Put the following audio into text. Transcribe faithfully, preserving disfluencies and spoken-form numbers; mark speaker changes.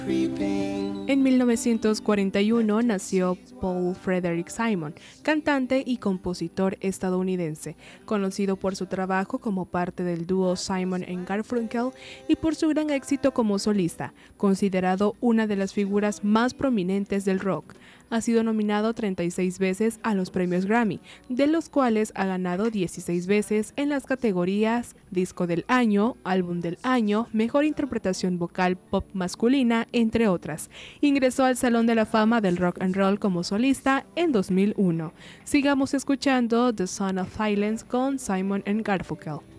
Speaker 1: En mil novecientos cuarenta y uno nació Paul Frederick Simon, cantante y compositor estadounidense, conocido por su trabajo como parte del dúo Simon and Garfunkel y por su gran éxito como solista, considerado una de las figuras más prominentes del rock. Ha sido nominado treinta y seis veces a los premios Grammy, de los cuales ha ganado dieciséis veces en las categorías Disco del Año, Álbum del Año, Mejor Interpretación Vocal Pop Masculina, entre otras. Ingresó al Salón de la Fama del Rock and Roll como solista en dos mil uno. Sigamos escuchando The Sound of Silence con Simon and Garfunkel.